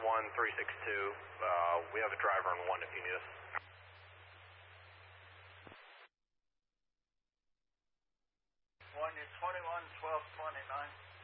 362. We have a driver on 1 if you need us. One, you're 21, 12, 29.